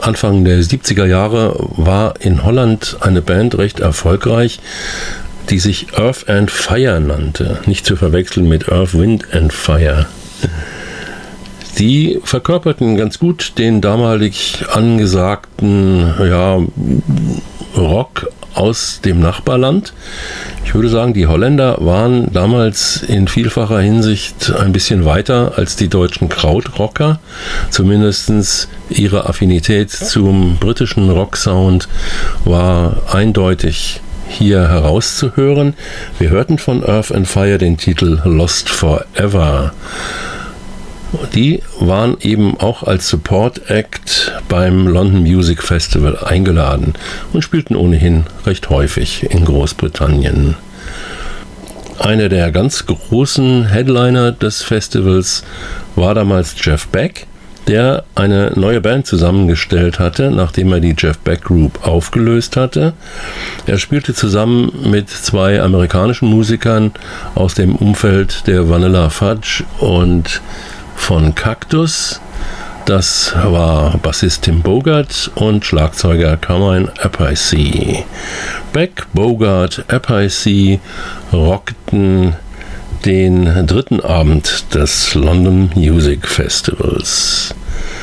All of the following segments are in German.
Anfang der 70er Jahre war in Holland eine Band recht erfolgreich, die sich Earth and Fire nannte. Nicht zu verwechseln mit Earth, Wind and Fire. Die verkörperten ganz gut den damalig angesagten Rock aus dem Nachbarland. Ich würde sagen, die Holländer waren damals in vielfacher Hinsicht ein bisschen weiter als die deutschen Krautrocker. Zumindest ihre Affinität zum britischen Rocksound war eindeutig hier herauszuhören. Wir hörten von Earth and Fire den Titel Lost Forever. Die waren eben auch als Support Act beim London Music Festival eingeladen und spielten ohnehin recht häufig in Großbritannien. Einer der ganz großen Headliner des Festivals war damals Jeff Beck, der eine neue Band zusammengestellt hatte, nachdem er die Jeff Beck Group aufgelöst hatte. Er spielte zusammen mit zwei amerikanischen Musikern aus dem Umfeld der Vanilla Fudge und von Cactus. Das war Bassist Tim Bogart und Schlagzeuger Carmine Appice. Beck, Bogart, Appice rockten den dritten Abend des London Music Festivals.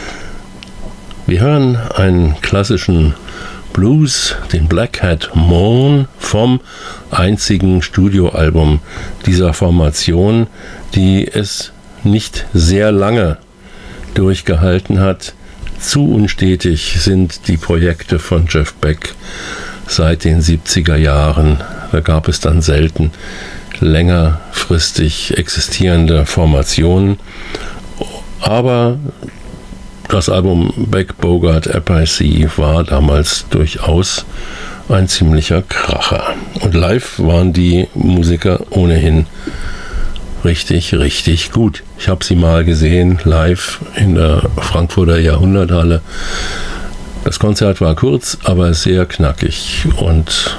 Wir hören einen klassischen Blues, den Black Hat Moon, vom einzigen Studioalbum dieser Formation, die es nicht sehr lange durchgehalten hat. Zu unstetig sind die Projekte von Jeff Beck seit den 70er Jahren. Da gab es dann selten längerfristig existierende Formationen. Aber das Album Beck, Bogart, Appice war damals durchaus ein ziemlicher Kracher. Und live waren die Musiker ohnehin richtig, richtig gut. Ich habe sie mal gesehen, live in der Frankfurter Jahrhunderthalle. Das Konzert war kurz, aber sehr knackig und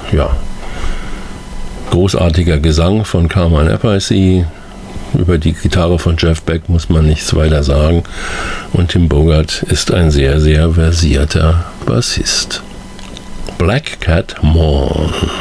großartiger Gesang von Carmine Appice. Über die Gitarre von Jeff Beck muss man nichts weiter sagen. Und Tim Bogart ist ein sehr, sehr versierter Bassist. Black Cat Morn.